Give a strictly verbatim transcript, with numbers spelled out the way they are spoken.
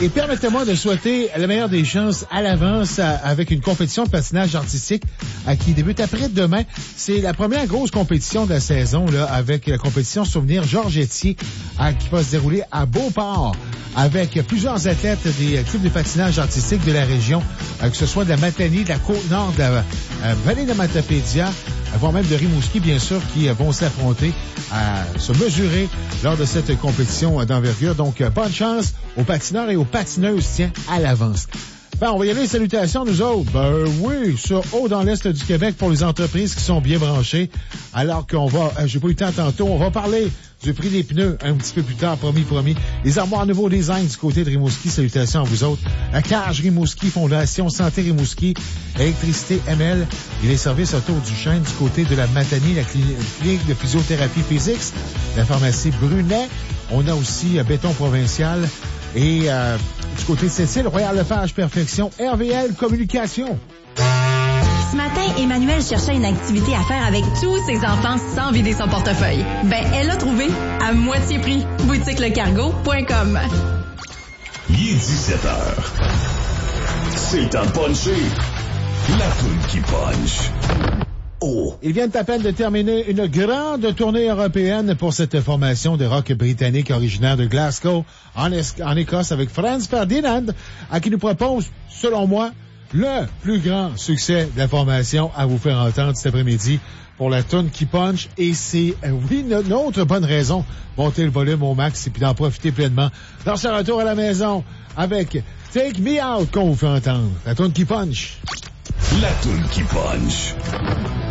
Et permettez-moi de souhaiter la meilleure des chances à l'avance avec une compétition de patinage artistique qui débute après-demain. C'est la première grosse compétition de la saison là, avec la compétition Souvenir Georges Etier qui va se dérouler à Beauport avec plusieurs athlètes des clubs de patinage artistique de la région, que ce soit de la Matanie, de la Côte-Nord, de la vallée de Matapédia, voire même de Rimouski, bien sûr, qui vont s'affronter à se mesurer lors de cette compétition d'envergure. Donc, bonne chance aux patineurs et aux patineuses, tiens, à l'avance. Ben, on va y aller, salutations, nous autres. Ben oui, sur haut dans l'Est du Québec pour les entreprises qui sont bien branchées. Alors qu'on va, euh, j'ai pas eu le temps tantôt, on va parler du prix des pneus un petit peu plus tard, promis, promis. Les armoires nouveau design du côté de Rimouski, salutations à vous autres. La Cage Rimouski, Fondation Santé Rimouski, Électricité M L et les services autour du Chêne du côté de la Matanie, la clinique de physiothérapie physique, la pharmacie Brunet. On a aussi euh, Béton Provincial et euh, du côté de Cécile, Royal Lepage Perfection, R V L Communication. Ce matin, Emmanuel cherchait une activité à faire avec tous ses enfants sans vider son portefeuille. Ben, elle l'a trouvé à moitié prix. boutique le cargo point com. Il est dix-sept heures. C'est le temps de puncher. La toune qui punch. Oh. Ils viennent à peine de terminer une grande tournée européenne pour cette formation de rock britannique originaire de Glasgow, en, es- en Écosse, avec Franz Ferdinand, à qui nous propose, selon moi, le plus grand succès de la formation à vous faire entendre cet après-midi pour la toune qui punch. Et c'est, euh, oui, une autre bonne raison, monter le volume au max et puis d'en profiter pleinement dans ce retour à la maison avec Take Me Out qu'on vous fait entendre. La toune qui punch. La toune qui punch.